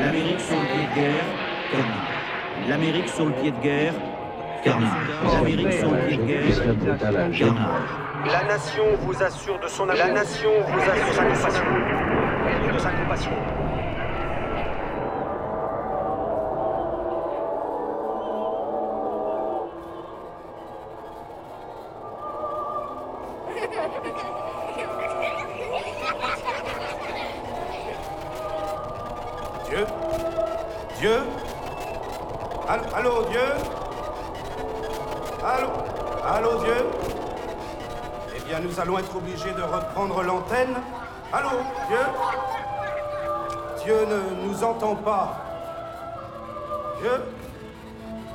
L'Amérique sur le pied de guerre, terminé. L'Amérique sur le pied de guerre, terminé. L'Amérique sur le pied de guerre, terminé. La nation vous assure de son amour. La nation vous assure de sa compassion. De sa compassion. Dieu? Dieu? Allô, Dieu? Allô, Dieu? Eh bien, nous allons être obligés de reprendre l'antenne. Allô, Dieu? Dieu ne nous entend pas. Dieu?